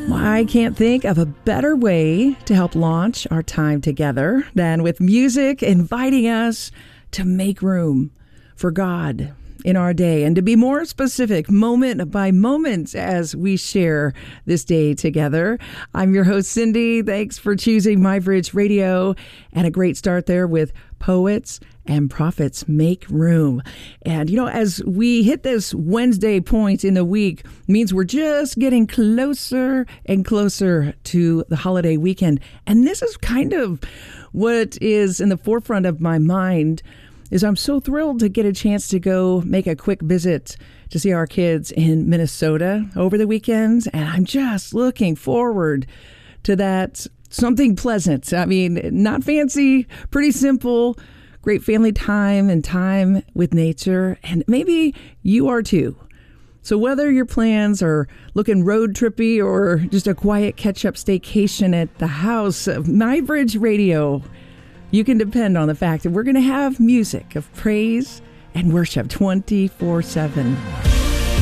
I can't think of a better way to help launch our time together than with music inviting us to make room for God in our day, and to be more specific, moment by moment, as we share this day together. I'm your host, Cindy. Thanks for choosing MyBridge Radio, and a great start there with Poets and Prophets Make Room. And, as we hit this Wednesday point in the week, means we're just getting closer and closer to the holiday weekend. And this is kind of what is in the forefront of my mind, is I'm so thrilled to get a chance to go make a quick visit to see our kids in Minnesota over the weekend. And I'm just looking forward to that. Something pleasant. I mean, not fancy, pretty simple, great family time and time with nature. And maybe you are too. So whether your plans are looking road trippy or just a quiet catch-up staycation at the house of MyBridge Radio, you can depend on the fact that we're going to have music of praise and worship 24/7.